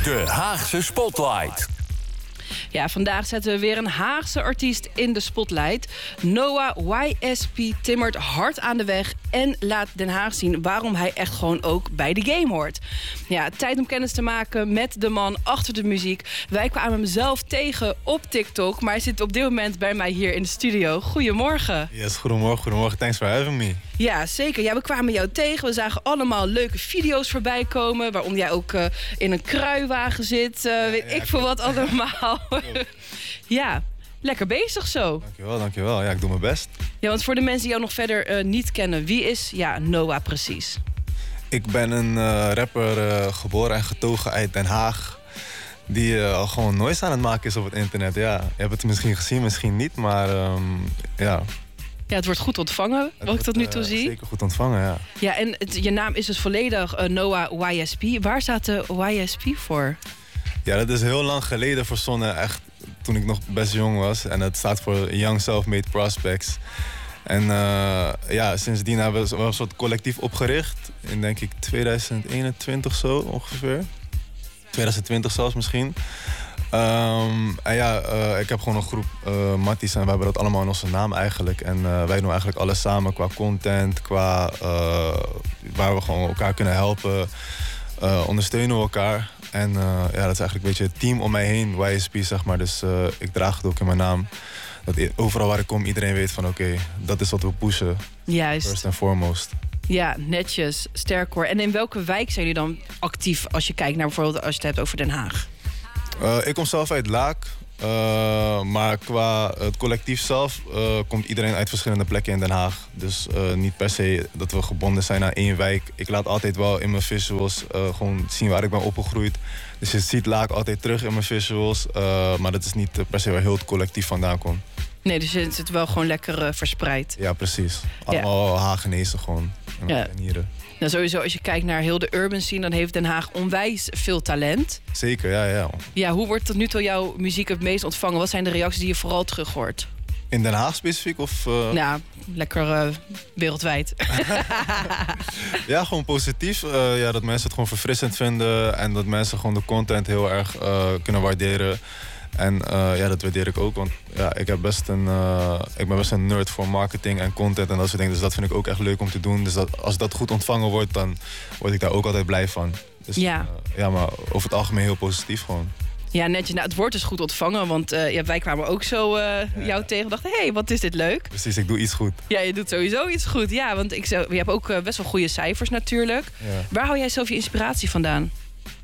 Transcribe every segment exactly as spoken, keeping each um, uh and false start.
De Haagse Spotlight. Ja, vandaag zetten we weer een Haagse artiest in de spotlight. Noah Y S P timmert hard aan de weg en laat Den Haag zien waarom hij echt gewoon ook bij de game hoort. Ja, tijd om kennis te maken met de man achter de muziek. Wij kwamen hem zelf tegen op TikTok, maar hij zit op dit moment bij mij hier in de studio. Goedemorgen. Yes, goedemorgen, goedemorgen. Thanks for having me. Ja, zeker. Ja, we kwamen jou tegen. We zagen allemaal leuke video's voorbij komen, waaronder jij ook uh, in een kruiwagen zit. Uh, ja, weet ja, ik veel wat allemaal. Ja, lekker bezig zo. Dankjewel, dankjewel. Ja, ik doe mijn best. Ja, want voor de mensen die jou nog verder uh, niet kennen, wie is ja, Noah precies? Ik ben een uh, rapper, uh, geboren en getogen uit Den Haag, die uh, al gewoon noise aan het maken is op het internet. Ja, je hebt het misschien gezien, misschien niet, maar um, ja... Ja, het wordt goed ontvangen, wat ik tot nu toe uh, zie. Zeker goed ontvangen, ja. Ja, en het, je naam is dus volledig uh, Noah Y S P. Waar staat de Y S P voor? Ja, dat is heel lang geleden verzonnen, echt toen ik nog best jong was. En het staat voor Young Self-Made Prospects. En uh, ja, sindsdien hebben we een soort collectief opgericht. In denk ik tweeduizend eenentwintig zo ongeveer. tweeduizend twintig zelfs misschien. Um, en ja, uh, ik heb gewoon een groep uh, matties en we hebben dat allemaal in onze naam eigenlijk. En uh, wij doen eigenlijk alles samen qua content, qua uh, waar we gewoon elkaar kunnen helpen. Uh, ondersteunen we elkaar. En uh, ja, dat is eigenlijk een beetje het team om mij heen, Y S P zeg maar. Dus uh, ik draag het ook in mijn naam. Dat overal waar ik kom iedereen weet van oké, okay, dat is wat we pushen. Juist. First and foremost. Ja, netjes, sterk hoor. En in welke wijk zijn jullie dan actief als je kijkt naar bijvoorbeeld als je het hebt over Den Haag? Uh, ik kom zelf uit Laak, uh, maar qua het collectief zelf uh, komt iedereen uit verschillende plekken in Den Haag. Dus uh, niet per se dat we gebonden zijn aan één wijk. Ik laat altijd wel in mijn visuals uh, gewoon zien waar ik ben opgegroeid. Dus je ziet Laak altijd terug in mijn visuals, uh, maar dat is niet per se waar heel het collectief vandaan komt. Nee, dus het zit wel gewoon lekker uh, verspreid. Ja, precies. Allemaal ja. Hagenezen gewoon. Ja. Nou, sowieso, als je kijkt naar heel de urban scene, dan heeft Den Haag onwijs veel talent. Zeker, ja, ja. Ja, hoe wordt tot nu toe jouw muziek het meest ontvangen? Wat zijn de reacties die je vooral terug hoort? In Den Haag specifiek? Of, uh... Nou, lekker uh, wereldwijd. Ja, gewoon positief. Uh, ja, dat mensen het gewoon verfrissend vinden en dat mensen gewoon de content heel erg uh, kunnen waarderen. En uh, ja, dat waardeer ik ook, want ja, ik, heb best een, uh, ik ben best een nerd voor marketing en content en dat soort dingen. Dus dat vind ik ook echt leuk om te doen. Dus dat, als dat goed ontvangen wordt, dan word ik daar ook altijd blij van. Dus, ja. Uh, ja, maar over het algemeen heel positief gewoon. Ja, netjes. Nou, het wordt dus goed ontvangen, want uh, ja, wij kwamen ook zo uh, ja. jou tegen en dachten, hé, hey, wat is dit leuk. Precies, ik doe iets goed. Ja, je doet sowieso iets goed. Ja, want ik, je hebt ook uh, best wel goede cijfers natuurlijk. Ja. Waar hou jij zelf je inspiratie vandaan?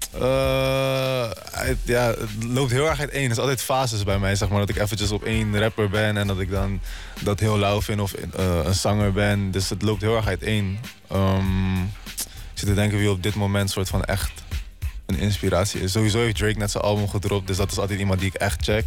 Uh, het, ja, het loopt heel erg uiteen. Er is altijd fases bij mij, zeg maar. Dat ik eventjes op één rapper ben en dat ik dan dat heel lauw vind of uh, een zanger ben. Dus het loopt heel erg uiteen. Um, ik zit te denken wie op dit moment soort van echt een inspiratie is. Sowieso heeft Drake net zijn album gedropt, dus dat is altijd iemand die ik echt check.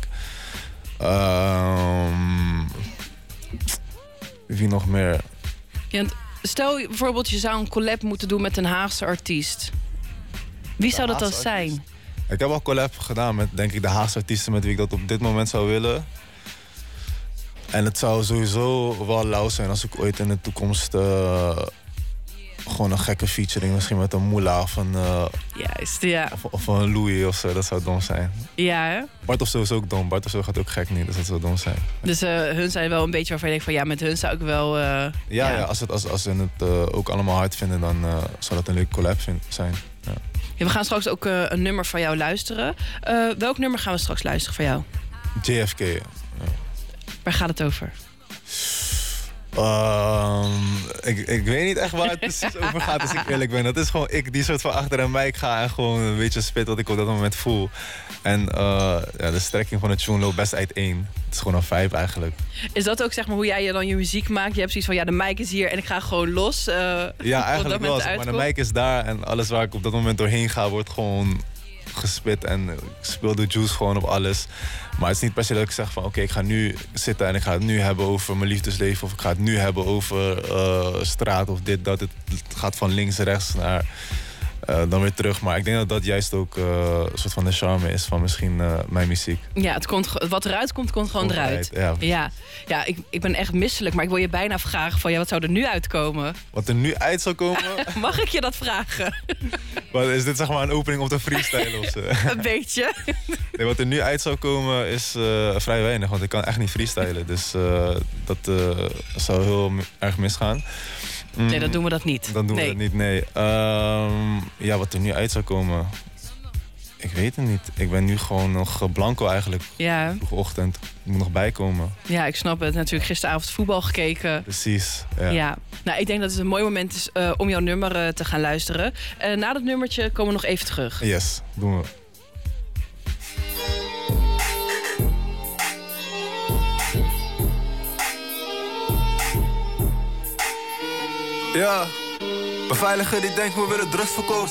Um, wie nog meer? Ja, stel bijvoorbeeld je zou een collab moeten doen met een Haagse artiest. Wie zou dat dan zijn? Ik heb al collab gedaan met, denk ik, de Haagse artiesten met wie ik dat op dit moment zou willen. En het zou sowieso wel lauw zijn als ik ooit in de toekomst uh, gewoon een gekke featuring, misschien met een Moela of een, uh, Juist, ja. of, of een Louis of zo, dat zou dom zijn. Ja, hè? Bart of zo is ook dom. Bart of zo gaat ook gek niet, dus dat zou dom zijn. Dus uh, hun zijn wel een beetje waarvan je denkt van ja, met hun zou ik wel... Uh, ja, ja. ja, als, het, als, als ze het uh, ook allemaal hard vinden, dan uh, zou dat een leuke collab vind, zijn. Ja. Ja, we gaan straks ook uh, een nummer van jou luisteren. Uh, welk nummer gaan we straks luisteren van jou? J F K. Ja. Waar gaat het over? Um, ik, ik weet niet echt waar het precies over gaat, als ik eerlijk ben. Dat is gewoon ik die soort van achter een mic ga en gewoon een beetje spit wat ik op dat moment voel. En uh, ja, de strekking van het tune loopt best uiteen. Het is gewoon een vibe eigenlijk. Is dat ook zeg maar hoe jij je dan je muziek maakt? Je hebt zoiets van ja, de mic is hier en ik ga gewoon los. Uh, ja, eigenlijk wel. Maar de mic is daar en alles waar ik op dat moment doorheen ga wordt gewoon gespit. En ik speel de juice gewoon op alles. Maar het is niet per se dat ik zeg van oké, okay, ik ga nu zitten en ik ga het nu hebben over mijn liefdesleven. Of ik ga het nu hebben over uh, straat of dit, dat. Het gaat van links, rechts naar uh, dan weer terug. Maar ik denk dat dat juist ook uh, een soort van de charme is van misschien uh, mijn muziek. Ja, het komt, wat eruit komt, komt gewoon Komt eruit. eruit, ja. ja, ja ik, ik ben echt misselijk, maar ik wil je bijna vragen van... ja, wat zou er nu uitkomen? Wat er nu uit zou komen? Mag ik je dat vragen? Wat, is dit zeg maar een opening om te freestylen of zo? Een beetje. Nee, wat er nu uit zou komen is uh, vrij weinig, want ik kan echt niet freestylen. Dus uh, dat uh, zou heel erg misgaan. Mm, Nee, dan doen we dat niet. Dan doen nee. we dat niet, nee. Um, ja, wat er nu uit zou komen... Ik weet het niet. Ik ben nu gewoon nog blanco eigenlijk. Ja. Vroege ochtend. Ik moet nog bijkomen. Ja, ik snap het. Natuurlijk gisteravond voetbal gekeken. Precies. Ja. ja. Nou, ik denk dat het een mooi moment is uh, om jouw nummer uh, te gaan luisteren. Uh, na dat nummertje komen we nog even terug. Yes, doen we. Ja, beveiliger die denkt we willen drugs verkopen.